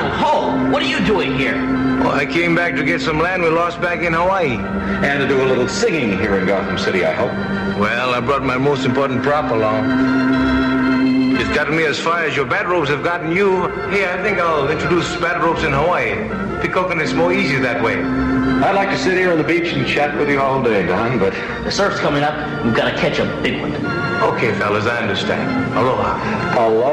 Ho! What are you doing here? Well, I came back to get some land we lost back in Hawaii. And to do a little singing here in Gotham City, I hope. Well, I brought my most important prop along. It's gotten me as far as your bat ropes have gotten you. Here, I think I'll introduce bat ropes in Hawaii. Pick coconut's more easy that way. I'd like to sit here on the beach and chat with you all day, Don, but... The surf's coming up. We've got to catch a big one. Okay, fellas, I understand. Aloha. Aloha.